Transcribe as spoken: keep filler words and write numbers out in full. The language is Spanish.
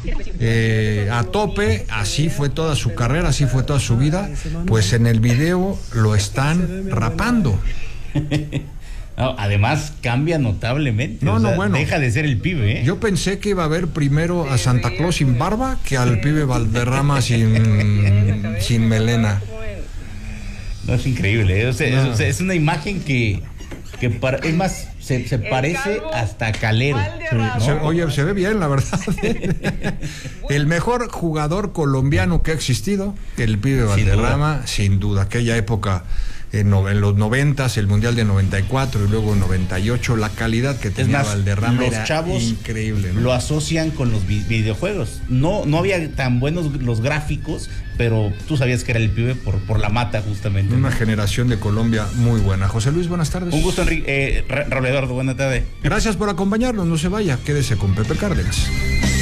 eh, a tope, así fue toda su carrera, así fue toda su vida, pues en el video lo están rapando. No, además cambia notablemente. No, o no, sea, bueno. Deja de ser el pibe, ¿eh? Yo pensé que iba a ver primero a Santa Claus sin barba que al pibe Valderrama sin, sin melena. No, es increíble, ¿eh? O sea, No. es, o sea, es una imagen que, que para, es más, se, se parece hasta a Calero. Sí, ¿no? se, oye, se ve bien, la verdad. El mejor jugador colombiano que ha existido, el pibe Valderrama, sin duda. Aquella época, en, no, en los noventas, el Mundial de noventa y cuatro y luego noventa y ocho, la calidad que tenía más, Valderrama los era chavos increíble, ¿no? Lo asocian con los vi- videojuegos. No, no había tan buenos los gráficos, pero tú sabías que era el pibe por, por la mata, justamente. Una generación de Colombia muy buena. José Luis, buenas tardes. Un gusto, Enrique. Eh, Ra- Raúl Eduardo, buena tarde. Gracias por acompañarnos, no se vaya, quédese con Pepe Cárdenas.